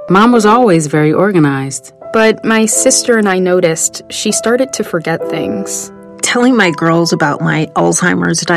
Mom was always very organized. But my sister and I noticed she started to forget things. Telling my girls about my Alzheimer's